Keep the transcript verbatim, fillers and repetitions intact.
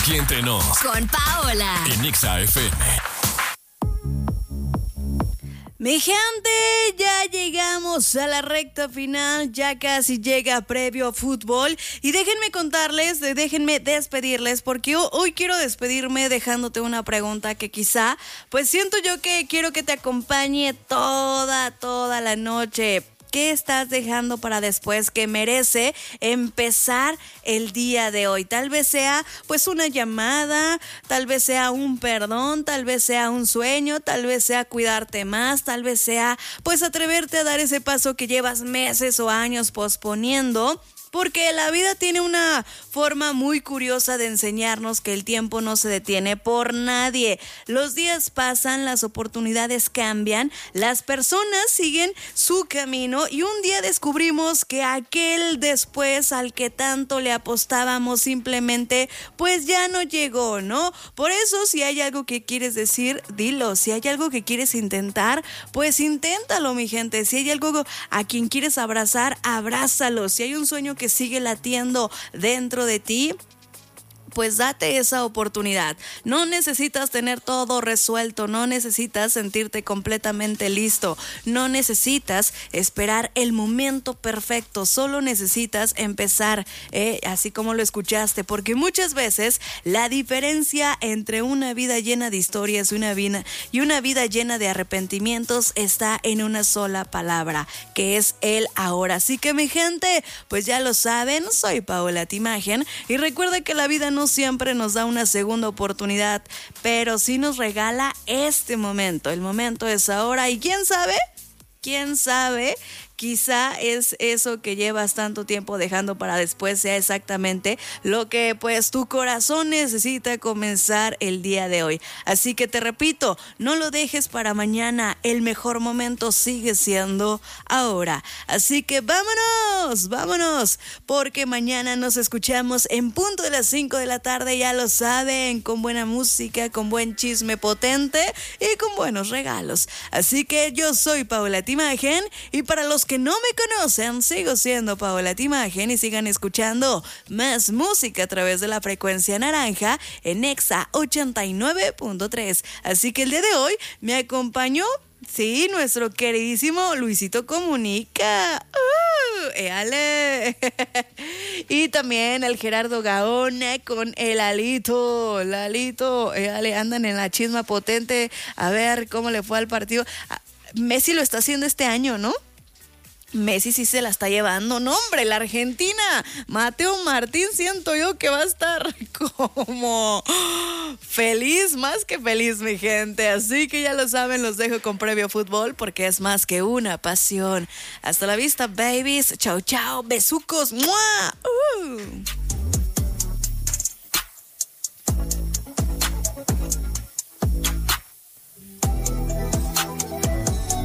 Aquí entre nos. Con Paola. En Exa F M. Mi gente, ya llegamos a la recta final, ya casi llega previo fútbol y déjenme contarles, déjenme despedirles porque hoy quiero despedirme dejándote una pregunta que quizá, pues siento yo que quiero que te acompañe toda, toda la noche. ¿Qué estás dejando para después que merece empezar el día de hoy? Tal vez sea pues una llamada, tal vez sea un perdón, tal vez sea un sueño, tal vez sea cuidarte más, tal vez sea pues atreverte a dar ese paso que llevas meses o años posponiendo. Porque la vida tiene una forma muy curiosa de enseñarnos que el tiempo no se detiene por nadie. Los días pasan, las oportunidades cambian, las personas siguen su camino y un día descubrimos que aquel después al que tanto le apostábamos simplemente pues ya no llegó, ¿no? Por eso si hay algo que quieres decir, dilo. Si hay algo que quieres intentar, pues inténtalo, mi gente. Si hay algo a quien quieres abrazar, abrázalo. Si hay un sueño que que sigue latiendo dentro de ti, pues date esa oportunidad. No necesitas tener todo resuelto, no necesitas sentirte completamente listo, no necesitas esperar el momento perfecto, solo necesitas empezar, eh, así como lo escuchaste, porque muchas veces la diferencia entre una vida llena de historias y una vida, y una vida llena de arrepentimientos está en una sola palabra, que es el ahora. Así que mi gente, pues ya lo saben, soy Paola Timagen y recuerda que la vida no No siempre nos da una segunda oportunidad, pero sí nos regala este momento. El momento es ahora y ¿quién sabe? ¿Quién sabe? Quizá es eso que llevas tanto tiempo dejando para después sea exactamente lo que pues tu corazón necesita comenzar el día de hoy. Así que te repito, no lo dejes para mañana, el mejor momento sigue siendo ahora. Así que vámonos, vámonos, porque mañana nos escuchamos en punto de las cinco de la tarde, ya lo saben, con buena música, con buen chisme potente y con buenos regalos. Así que yo soy Paola Timagen y para los que que no me conocen, sigo siendo Paola Timagen y sigan escuchando más música a través de la frecuencia naranja en Exa ochenta y nueve punto tres. Así que el día de hoy me acompañó, sí, nuestro queridísimo Luisito Comunica. ¡Uh! ¡Éale! Y también el Gerardo Gaona con el Alito. Lalito, éale, andan en la chisma potente. A ver cómo le fue al partido. Messi lo está haciendo este año, ¿no? Messi sí se la está llevando. No, hombre, la Argentina. Mateo Martín siento yo que va a estar como feliz, más que feliz, mi gente. Así que ya lo saben, los dejo con previo fútbol porque es más que una pasión. Hasta la vista, babies. Chao, chao. Besucos. ¡Mua! Uh.